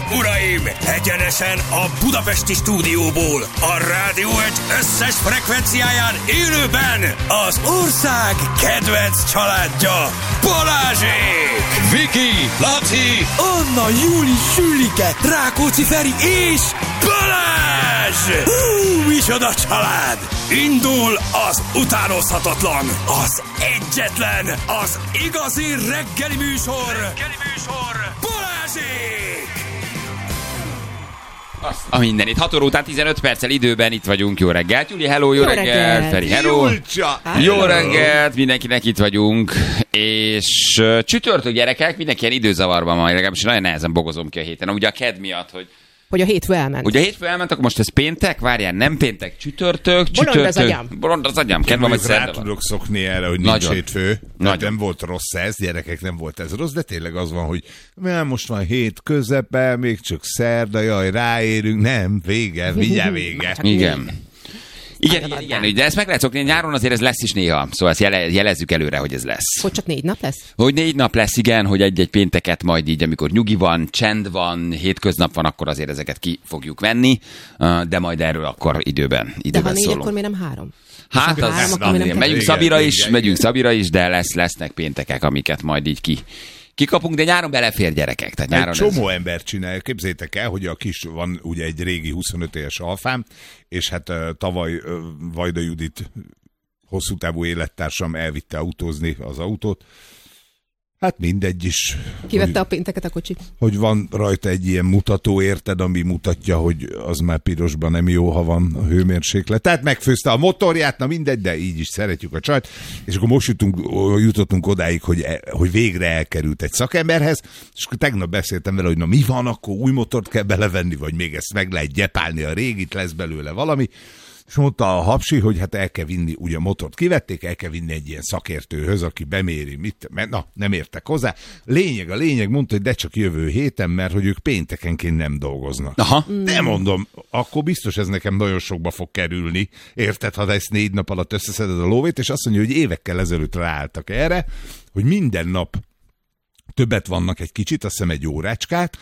uraim! Egyenesen a budapesti stúdióból, a Rádió Egy összes frekvenciáján élőben az ország kedvenc családja, Balázsék! Viki, Laci, Anna, Júli, Sülike, Rákóczi Feri és Balázs! Micsoda család! Indul az utánozhatatlan, az egyetlen, az igazi reggeli műsor, Balázsék! A mindenit. 6 óra után 15 perccel időben itt vagyunk. Jó reggelt, Júli, hello, jó reggelt, Feri, hello. Jó reggelt, mindenkinek itt vagyunk. És csütörtök gyerekek, mindenki ilyen időzavarban van, legalábbis nagyon nehezen bogozom ki a héten. Ugye a KED miatt, hogy a hétfő elment. Ugye a hétfő elment, akkor most ez péntek? Várjál, nem péntek, csütörtök. Bolond az agyam. Kedvem, hogy rá tudok szokni erre, hogy nincs hétfő. Nem volt rossz ez, gyerekek, nem volt ez rossz, de tényleg az van, hogy most van hét közepe, még csak szerda, jaj, ráérünk, nem, vége, mindjárt vége. Igen, de ezt meg lehet szokni, nyáron azért ez lesz is néha, szóval ezt jelezzük előre, hogy ez lesz. Hogy csak 4 nap lesz? Hogy 4 nap lesz, igen, hogy egy-egy pénteket majd így, amikor nyugi van, csend van, hétköznap van, akkor azért ezeket ki fogjuk venni, de majd erről akkor időben De ha 4, szólunk. akkor miért nem 3? Hát az, megyünk Szabira is, de lesznek péntekek, amiket majd így kikapunk, de nyáron belefér, gyerekek. Tehát nyáron egy csomó ember csinálja. Képzeljétek el, hogy a kis van ugye egy régi 25 éves alfám, és hát tavaly Vajda Judit hosszú távú élettársam elvitte autózni az autót. Hát mindegy is. Kivette a pénteket a kocsi. Hogy van rajta egy ilyen mutató, érted, ami mutatja, hogy az már pirosban nem jó, ha van a hőmérséklet. Tehát megfőzte a motorját, na mindegy, de így is szeretjük a csajt. És akkor most jutottunk odáig, hogy végre elkerült egy szakemberhez, és akkor tegnap beszéltem vele, hogy na mi van, akkor új motort kell belevenni, vagy még ezt meg lehet gyepálni a régit, lesz belőle valami. És mondta a hapsi, hogy hát el kell vinni, ugye a motort kivették, el kell vinni egy ilyen szakértőhöz, aki beméri, nem értek hozzá. A lényeg, mondta, hogy de csak jövő héten, mert hogy ők péntekenként nem dolgoznak. Aha. De mondom, akkor biztos ez nekem nagyon sokba fog kerülni, érted, ha ezt 4 nap alatt összeszeded a lóvét, és azt mondja, hogy évekkel ezelőtt ráálltak erre, hogy minden nap többet vannak egy kicsit, azt hiszem egy órácskát,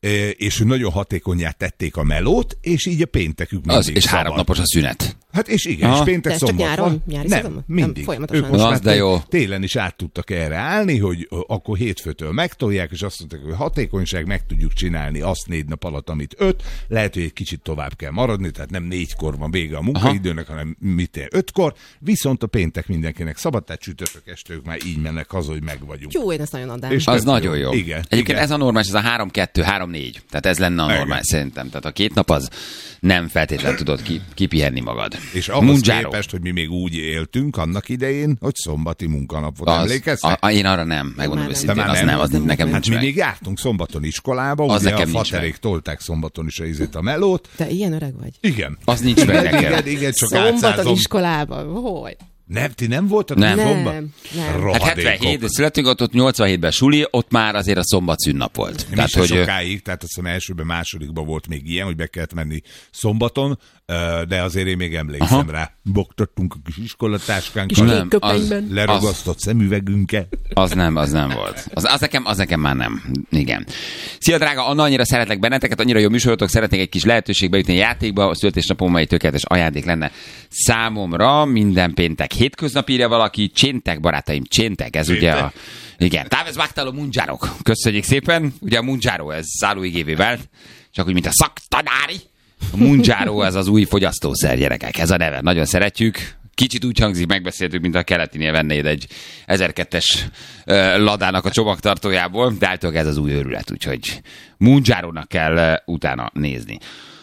és nagyon hatékonnyá tették a melót, és így a péntekük mindig és szabad. 3 napos a szünet. Hát és igen, és péntek de szombat nyáron, van. nyári Nem, mindig. Folyamatosan. Ők most az, már de jó. télen is át tudtak erre állni, hogy akkor hétfőtől megtolják, és azt mondták, hogy hatékonyság, meg tudjuk csinálni azt 4 nap alatt, amit 5. Lehet, hogy egy kicsit tovább kell maradni, tehát nem 4-kor van vége a munkaidőnek, hanem 5-kor. Viszont a péntek mindenkinek szabad, tehát csütörtök este ők már így mennek haza, hogy meg vagyunk. Jó, én ezt nagyon adám. És Az nagyon jó. Igen, Egyébként igen. ez a normális, ez a 3-2, 3-4. Tehát ez lenne a normális szerintem. Tehát a 2 nap az nem feltétlenül tudod kipihenni magad. És ahhoz képest, hogy mi még úgy éltünk annak idején, hogy szombati munkanap volt. Emlékeztek? Én arra nem, megmondom őszintén, az nekem hát nincs mi meg. még jártunk szombaton iskolába, Az ugye nekem a nincs faterék meg. tolták szombaton is a melót. Te ilyen öreg vagy. Igen. Az nincs meg nekem. Igen, csak Szombaton átszázom. iskolában, hogy? Nem, ti nem voltatok Nem. szombat? Nem. Hát Rohadékok. 77-ben születünk, ott 87-ben suli, ott már azért a szombat szünnap volt. Nem is sokáig, tehát azt hiszem elsőben, másodikban volt még ilyen, hogy be kellett menni szombaton, de azért én még emlékszem rá. Bogtattunk a kis iskolatáskánkat, leragasztott szemüvegünket. Az nem volt. Az nekem már nem. Igen. Szia, drága Anna, annyira szeretlek benneteket, annyira jó műsorotok, szeretnék egy kis lehetőségbe jutni a játékba, a születésnapommal egy tökéletes ajándék lenne számomra. Minden péntek hétköznap, írja valaki. Cséntek, barátaim, cséntek. Ez ugye a... Igen, Távez Vágtáló Mundzsárok. Köszönjük szépen. Ugye a Mundzsáró, ez szállóigévé vált, csak úgy, mint a szaktanári. A Mundzsáró, ez az új fogyasztószer, gyerekek. Ez a neve. Nagyon szeretjük. Kicsit úgy hangzik, megbeszéltük, mint a keletinél vennéd egy 1002-es ladának a csomagtartójából, de általában ez az új őrület, úgyhogy Mundzsárónak kell utána nézni.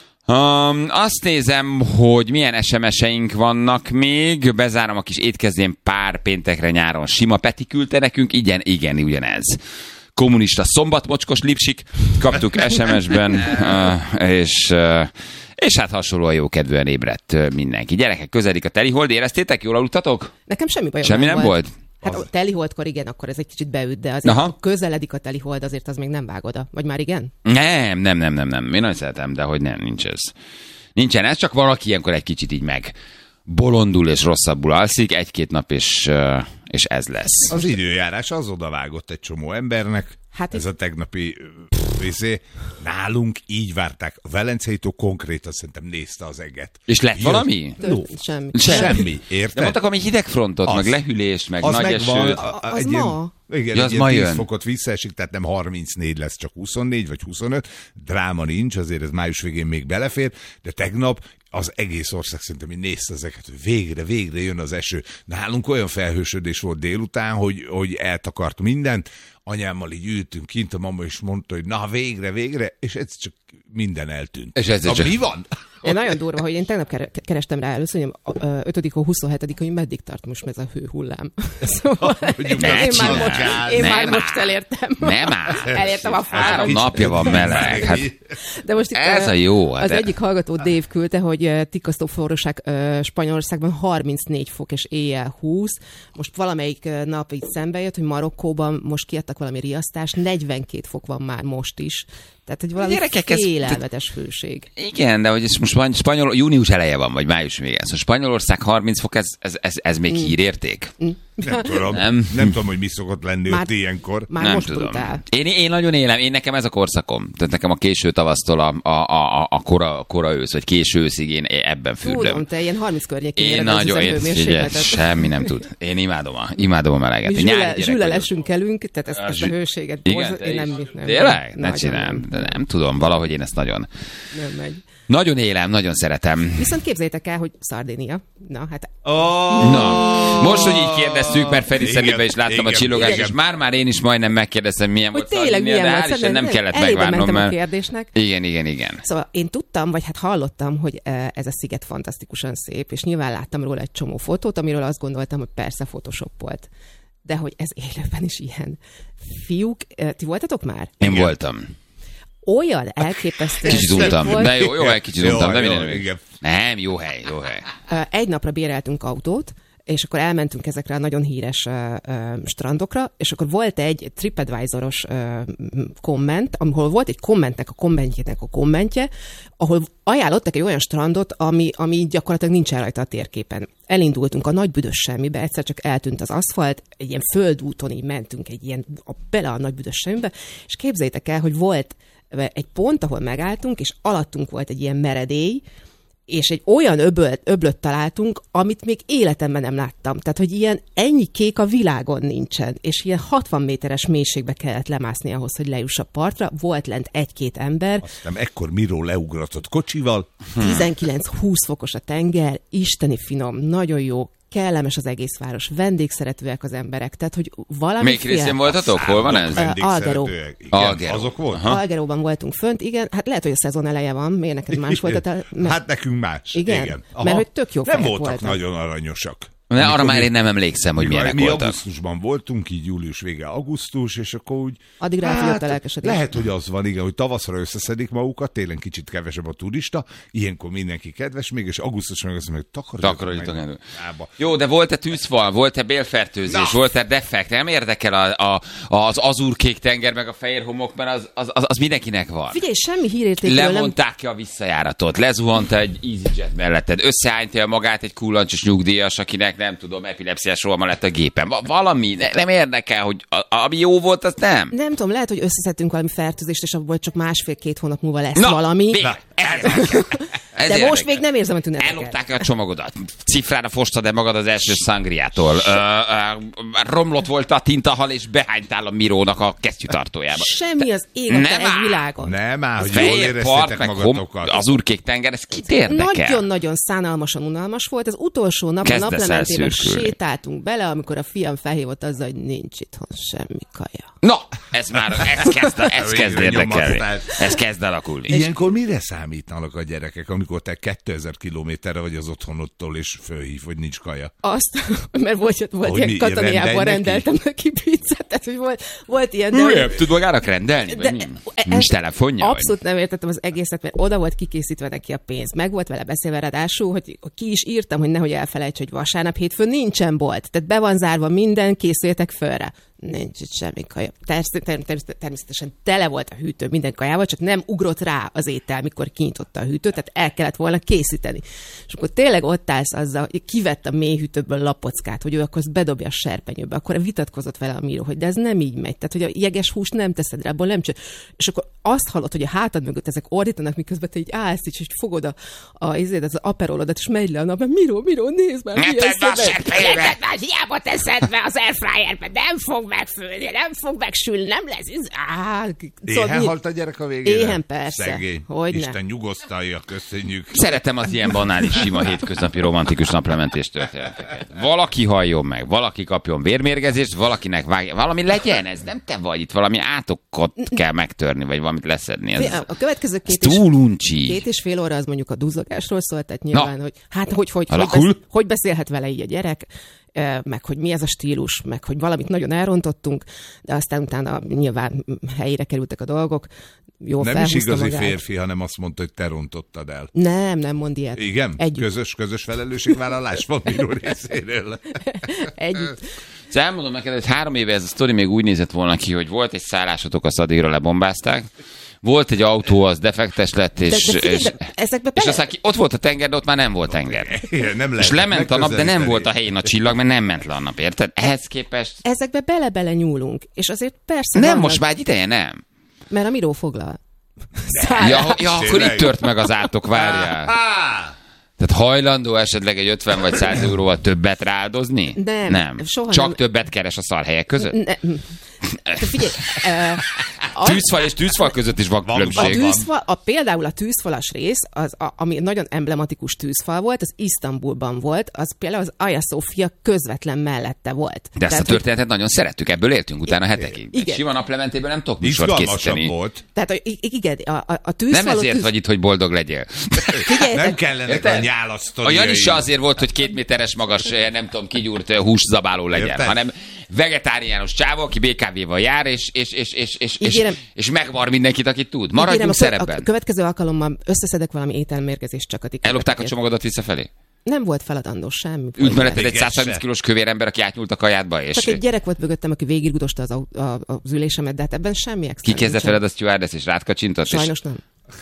Azt nézem, hogy milyen SMS-eink vannak még. Bezárom a kis étkezdén pár péntekre nyáron. Sima Peti küldte nekünk. Igen, ugyanez. Kommunista szombatmocskos lipsik. Kaptuk SMS-ben, és hát hasonlóan jókedvűen ébredt mindenki. Gyerekek, közeledik a telihold. Éreztétek? Jól aludtatok? Nekem semmi bajom Semmi nem volt? Hát a teliholdkor igen, akkor ez egy kicsit beüt, de azért közeledik a telihold, azért az még nem vág oda. Vagy már igen? Nem. Én nagyon szeretem, de hogy nem, nincs ez. Nincsen ez, csak valaki ilyenkor egy kicsit így meg bolondul és rosszabbul alszik, 1-2 nap és ez lesz. Az időjárás az odavágott egy csomó embernek. Hát ez a tegnapi részé. Nálunk így várták. A Velencei-tó konkrétan szerintem nézte az eget. És lett valami? Semmi. Érted? De mondtak, ami hidegfrontot, meg lehűlés, meg az nagy eső. Az ma? Igen, ja, az ma 10 fokot visszaesik, tehát nem 34 lesz, csak 24 vagy 25. Dráma nincs, azért ez május végén még belefér, de tegnap az egész ország szerintem így nézte ezeket, hogy végre jön az eső. Nálunk olyan felhősödés volt délután, hogy eltakart mindent. Anyámmal így ültünk kint, a mama is mondta, hogy na végre, és ez csak minden eltűnt. És ez csak... Mi van? Én nagyon durva, hogy én tegnap kerestem rá először, hogy 5-ó, 27-ó, hogy meddig tart most ez a hőhullám. Szóval én már most elértem. Nem áll. Elértem a fára. 3 napja van meleg. Hát, de most itt ez a jó. Az egyik hallgató Dave küldte, hogy tikasztó forróság Spanyolországban 34 fok és éjjel 20. Most valamelyik nap így szembe jött, hogy Marokkóban most kiadtak valami riasztást, 42 fok van már most is. Tehát, hogy valami félelmetes hőség. Igen, de hogy ez most június eleje van, vagy május vége. Szóval Spanyolország 30 fok, ez még hírérték? Nem tudom. Nem tudom, hogy mi szokott lenni ott ilyenkor. Már nem most tudom. tudtál. Én nagyon élem, nekem ez a korszakom. Tehát nekem a késő tavasztól a kora ősz, vagy késő őszig én ebben fürdöm. Tudom, te ilyen 30 környékén én nagyon, semmi nem tud. Én imádom a meleget. Zsülelesünk elünk, tehát ezt a hőséget. Igen, én nem. Tényleg? Ne csinálom. Nem tudom, valahogy én ezt nagyon... Nem megy. Nagyon élem, nagyon szeretem. Viszont képzeljétek el, hogy Szardénia. Na, hát... Na, most, hogy így kérdeztük, mert Feri szemébe is láttam a csillogást, és már én is majdnem megkérdeztem, milyen volt Szardénia, de hál' Isten nem kellett megvárnom, mert... a kérdésnek. Igen. Szóval én tudtam, vagy hát hallottam, hogy ez a sziget fantasztikusan szép, és nyilván láttam róla egy csomó fotót, amiről azt gondoltam, hogy persze Photoshop volt. De hogy ez élőben is ilyen. Fiúk, ti voltatok már? Én voltam. Olyan elképesztő. Kicsit untam, de jó hely, kicsit untam. Nem, jó hely. Egy napra béreltünk autót, és akkor elmentünk ezekre a nagyon híres strandokra, és akkor volt egy TripAdvisor-os komment, ahol volt egy kommentnek a kommentje, ahol ajánlottak egy olyan strandot, ami gyakorlatilag nincsen rajta a térképen. Elindultunk a nagy büdös semmibe, egyszer csak eltűnt az aszfalt, egy ilyen földúton így mentünk bele a nagy büdös semmibe, és képzeljétek el, hogy volt egy pont, ahol megálltunk, és alattunk volt egy ilyen meredély, és egy olyan öblöt találtunk, amit még életemben nem láttam. Tehát, hogy ilyen ennyi kék a világon nincsen, és ilyen 60 méteres mélységbe kellett lemászni ahhoz, hogy lejuss a partra. Volt lent 1-2 ember. Aztán ekkor Miró leugratott kocsival. 19-20 fokos a tenger, isteni finom, nagyon jó, kellemes az egész város, vendégszeretőek az emberek, tehát, hogy valami... Melyik részén voltatok? Hol van ez? Algeró. Azok volt? Algeróban voltunk fönt, igen. Hát lehet, hogy a szezon eleje van, miért neked más volt? Hát nekünk más. Igen. Mert hogy tök jó fejek voltak. Nem voltak nagyon aranyosak. De arra már én nem emlékszem, hogy milyenek voltak. Mi augusztusban voltunk, így július vége augusztus, és akkor úgy... Addig ráfogyott a lelkesedés. Lehet, hogy az van, igen, hogy tavaszra összeszedik magukat, télen kicsit kevesebb a turista, ilyenkor mindenki kedves, még és augusztusban meg azt mondja, hogy takarodjatok meg. Jó, de volt-e tűzfal, volt-e bélfertőzés, volt-e defekt? Nem érdekel az azurkék tenger, meg a fehér homok, mert az mindenkinek van. Figyelj, semmi hírértékről Lemondták ki a visszajáratot, lezuhant egy EasyJet melletted, összeállítja magát egy kullancsos nyugdíjas, akinek nem tudom, epilepsziás rohama lett a gépen. Valami, nem érdekel, hogy ami jó volt, az nem. Nem tudom, lehet, hogy összeszedtünk valami fertőzést, és abból csak 1,5-2 hónap múlva lesz valami. De most még nem érzem a tüneteket. Ellopták a csomagodat. Cifrára fostad-e magad az első szangriától. Romlott volt a tintahal, és behánytál a Mirónak a kesztyűtartójába. Semmi az ég egy világon. Nem áll, hogy jól éreztétek magatokat. Az urkék tenger, ez kit érdekel? Nagyon-nagyon szánalmasan unalmas volt. Az utolsó nap a naplementében sétáltunk bele, amikor a fiam felhívott azzal, hogy nincs itthon semmi kaja. Na, ez kezd érdekelni. Ez kezd alakulni. Ilyenkor mire számítanak a gyerekek, amikor te 2000 kilométerre vagy az otthonodtól, és fölhív, hogy nincs kaja? Azt, mert volt ilyen Kataniában rendeltem neki pizzát, tehát hogy volt ilyen... Tud magának rendelni? Nincs telefonja? Abszolút nem értettem az egészet, mert oda volt kikészítve neki a pénz. Meg volt vele beszélve, ráadásul, hogy ki is írtam, hogy nehogy elfelejts, hogy vasárnap hétfőn nincsen bolt. Tehát be van zárva minden, készüljetek fölre. Nincs itt semmi kaja. Természetesen tele volt a hűtő minden kajával, csak nem ugrott rá az étel, mikor kinyitotta a hűtőt, tehát el kellett volna készíteni. És akkor tényleg ott állsz azzal, hogy kivett a mélyhűtőből lapockát, hogy ő akkor azt bedobja a serpenyőbe. Akkor vitatkozott vele a Miro, hogy de ez nem így megy. Tehát, hogy a jeges húst nem teszed rá, abból nem csinál. És akkor azt hallod, hogy a hátad mögött ezek ordítanak, miközben te így állsz, és fogod az aperolodat, és megy le a napban. Miro, nézd már, hiába teszed be az airfryerbe, nem fog megfőni, nem fog megsülni, nem lesz. Éhen halt a gyerek a végén? Éhen, persze. Szegény. Hogyne. Isten nyugosztalja, köszönjük. Szeretem az ilyen banális, sima, hétköznapi romantikus naplementés történeteket. Valaki halljon meg, valaki kapjon vérmérgezést, valakinek vágja, valami legyen, ez nem te vagy, itt valami átokat kell megtörni, vagy valamit leszedni. Ez, a következő túl uncsi. 2,5 óra az mondjuk a duzzogásról szólt, tehát nyilván, hogy hát hogy beszélhet vele így a gyerek, meg hogy mi ez a stílus, meg hogy valamit nagyon elrontottunk, de aztán utána nyilván helyére kerültek a dolgok. Jó, nem is igazi magát. Férfi, hanem azt mondta, hogy te rontottad el. Nem mond ilyet. Igen? Közös felelősségvállalás van Miro részéről. Együtt. Elmondom neked, hogy 3 éve ez a sztori még úgy nézett volna ki, hogy volt egy szállásotok, a Szadigra lebombázták, volt egy autó, az defektes lett, és aztán ott volt a tenger, de ott már nem volt tenger. Nem és lement a nap, de nem volt a helyén a csillag, mert nem ment le a nap, érted? Ehhez képest... Ezekbe bele-bele nyúlunk, és azért persze... Nem, most már egy ideje nem. Mert a Miro foglal. Ja, akkor itt tört meg az átok, várjál. Tehát hajlandó esetleg egy 50 vagy 100 euróval többet rááldozni? Nem. Csak nem. Többet keres a szarhelyek között? Figyelj, tűzfal és tűzfal között is van különbség. Például a tűzfalas rész, ami nagyon emblematikus tűzfal volt, az Isztambulban volt, az például az Hagia Sophia közvetlen mellette volt. De ezt a történetet nagyon szerettük, ebből éltünk utána hetekig. Igen. Sima naplementében nem tudok műsort készíteni. Volt. Tehát igen, a tűzfal... Nem ezért vagy itt, hogy boldog legyél. Nem kellenek a nyálasztani. A Jani se azért volt, hogy 2 méteres magas, nem tudom, kigyúrt húszabáló legyen, hanem vegetáriánus csávó, aki BKV-val jár, és megvar mindenkit, akit tud. Maradjunk szerepben. A következő alkalommal összeszedek valami ételmérgezést csak a tikketeket. Ellopták a csomagodat visszafelé? Nem volt feladandó semmi. Úgy melletted egy 130 kilós kövér ember, aki átnyúlt a kajádba, és... Csak egy gyerek volt mögöttem, aki végiggudosta az ülésemet, de hát ebben semmi extra. Ki kezdett veled a stewardess, és rád kacsintott? Sajnos nem.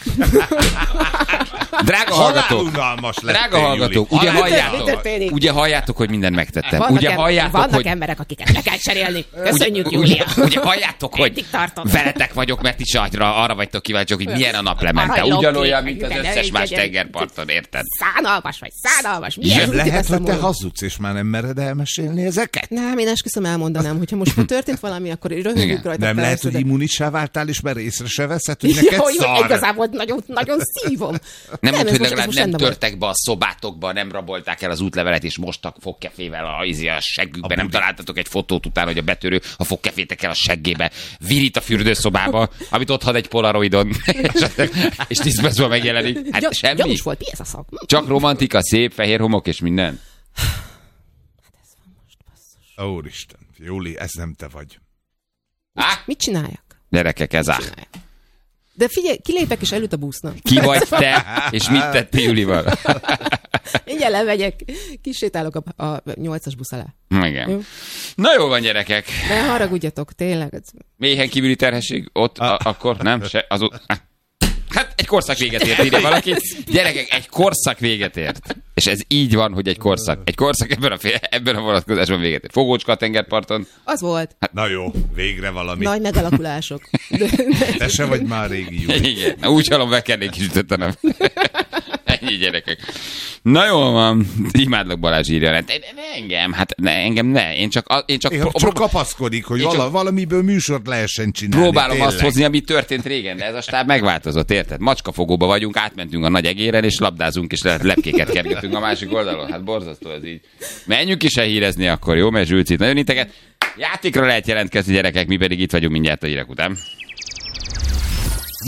Drága hallgatók, ugye halljátok, hogy mindent megtettem. Vannak emberek, akiket le kell cserélni. Köszönjük, Júlia. Ugye halljátok, hogy veletek vagyok, mert is arra vagytok kíváncsiak, hogy milyen a naplemente. Ugyanolyan, mint az összes más tengerparton, érted? Szánalmas. Lehet, hogy te hazudsz, és már nem mered elmesélni ezeket? Nem, én esküszöm, elmondanám, hogyha most történt valami, akkor röhögjük rajta. Nem lehet, hogy immunissá váltál, és már észre se veszed, hogy neked szar. Igazából nagyon szívom. Nem mondd, hogy legalább nem törtek be a szobátokba, nem rabolták el az útlevelet, és mostak fogkefével a seggükbe, nem találtatok egy fotót után, hogy a betörő a fogkefétekkel a seggébe virít a fürdőszobába, amit ott had egy polaroidon, és 10 percben megjelenik. Hát semmi. Gyanús volt, mi ez a szak? Csak romantika, szép, fehér homok és minden. Hát ez van most, basszus. Úristen, Júli, ez nem te vagy. Mit csináljak? Gyerekek, ez De figyelj, kilépek és előtt a busznak. Ki vagy te, és mit tettél Julival? Mindjárt lemegyek, kisétálok a 8-as busz alá. Igen. Jó? Na jó van, gyerekek. Ne haragudjatok, tényleg. Mélyen kívüli terhesség ott, akkor nem? Hát egy korszak véget ért, írja valaki. Gyerekek, egy korszak véget ért. És ez így van, hogy egy korszak ebben a vonatkozásban véget ért. Fogócska a tengerparton. Az volt. Hát, na jó, végre valami. Nagy megalakulások. Te se vagy már régi jó. Igen, úgy hallom, vekernék is ütöttenem. Ennyi, gyerekek. Na jól van, imádlak, Balázs írja. Engem ne. Én csak kapaszkodik, hogy valamiből műsort lehessen csinálni. Próbálom tényleg azt hozni, ami történt régen, de ez a stáb megváltozott, érted? Macskafogóba vagyunk, átmentünk a nagy egéren, és labdázunk, és lepkéket kergetünk a másik oldalon. Hát borzasztó ez így. Menjünk is el hírezni akkor, jó? Mert Zsülcit nagyon inteket. Játékra lehet jelentkezni, gyerekek, mi pedig itt vagyunk mindjárt a hírek után.